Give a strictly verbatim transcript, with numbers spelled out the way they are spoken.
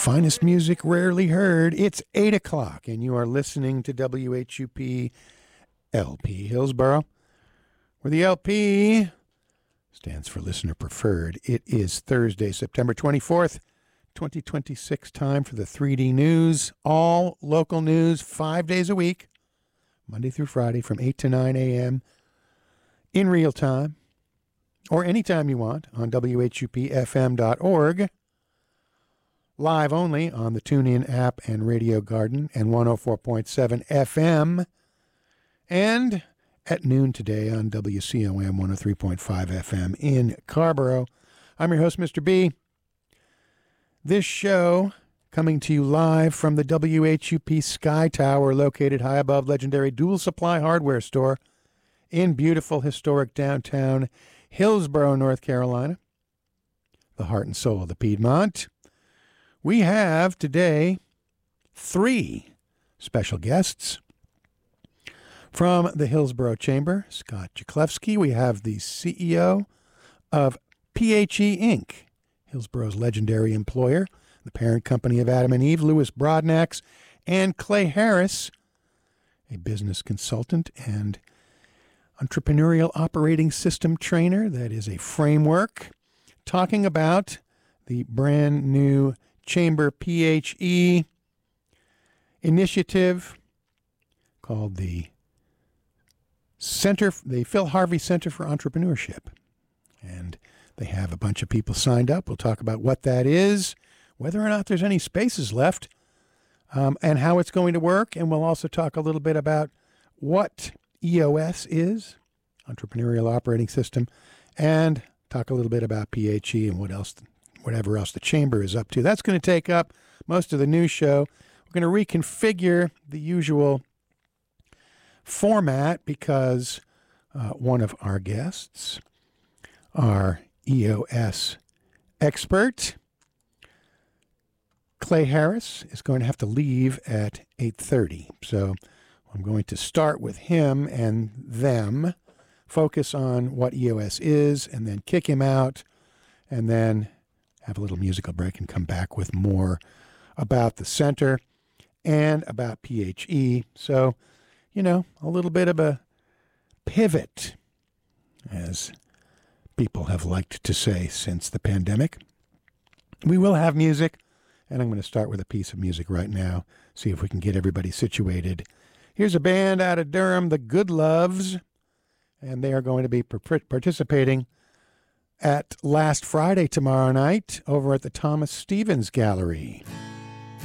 finest music rarely heard. It's eight o'clock, and you are listening to W H U P L P Hillsboro, where the L P stands for Listener Preferred. It is Thursday, September twenty-fourth, twenty twenty-six, time for the three D News. All local news, five days a week, Monday through Friday from eight to nine a.m. in real time, or anytime you want on W H U P F M dot org. Live only on the TuneIn app and Radio Garden and one oh four point seven F M. And at noon today on W C O M one oh three point five F M in Carrboro. I'm your host, Mister B. This show coming to you live from the W H U P Sky Tower located high above legendary Dual Supply Hardware Store in beautiful historic downtown Hillsboro, North Carolina, the heart and soul of the Piedmont. We have today three special guests. From the Hillsboro Chamber, Scott Jaklevsky. We have the C E O of P H E Incorporated, Hillsboro's legendary employer, the parent company of Adam and Eve, Louis Broadnax, and Clay Harris, a business consultant and entrepreneurial operating system trainer. That is a framework, talking about the brand new Chamber P H E initiative called the Center, the Phil Harvey Center for Entrepreneurship. And they have a bunch of people signed up. We'll talk about what that is, whether or not there's any spaces left, um, and how it's going to work. And we'll also talk a little bit about what E O S is, Entrepreneurial Operating System, and talk a little bit about P H E and what else, whatever else the Chamber is up to. That's going to take up most of the news show. We're going to reconfigure the usual format because uh, one of our guests, our E O S expert, Clay Harris, is going to have to leave at eight thirty. So I'm going to start with him and them, focus on what E O S is, and then kick him out, and then have a little musical break and come back with more about the center and about P H E. So, you know, a little bit of a pivot, as people have liked to say since the pandemic. We will have music, and I'm going to start with a piece of music right now, see if we can get everybody situated. Here's a band out of Durham, the Good Loves, and they are going to be participating at Last Friday tomorrow night over at the Thomas Stevens Gallery.